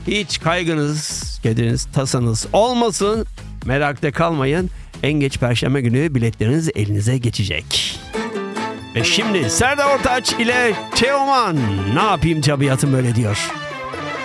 Hiç kaygınız, kediniz, tasanız olmasın. Merakta kalmayın. En geç Perşembe günü biletleriniz elinize geçecek. Ve şimdi Serdar Ortaç ile Teoman. Ne yapayım tabiatım böyle diyor.